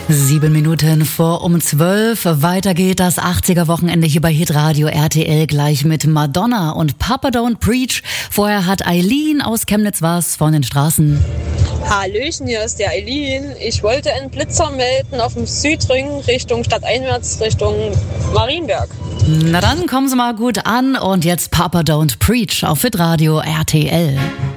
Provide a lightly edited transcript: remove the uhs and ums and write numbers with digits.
7 Minuten vor um 12. Weiter geht das 80er-Wochenende hier bei Hitradio RTL gleich mit Madonna und Papa Don't Preach. Vorher hat Eileen aus Chemnitz was von den Straßen. Hallöchen, hier ist der Eileen. Ich wollte einen Blitzer melden auf dem Südring Richtung Stadteinwärts, Richtung Marienberg. Na dann kommen Sie mal gut an und jetzt Papa Don't Preach auf Hitradio RTL.